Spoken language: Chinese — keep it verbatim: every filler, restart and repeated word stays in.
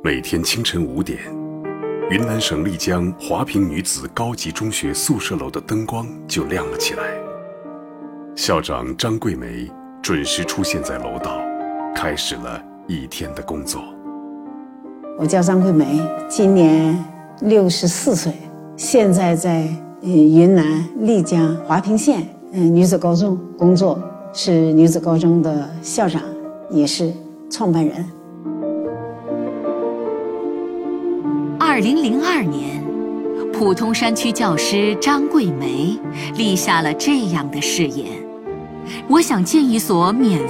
每天清晨五点，云南省丽江华坪女子高级中学宿舍楼的灯光就亮了起来。校长张桂梅准时出现在楼道，开始了一天的工作。 我叫张桂梅，今年六十四岁，现在在云南丽江华坪县女子高中工作，是女子高中的校长，也是创办人。 二零零二年，普通山区教师张桂梅立下了这样的誓言：我想建一所免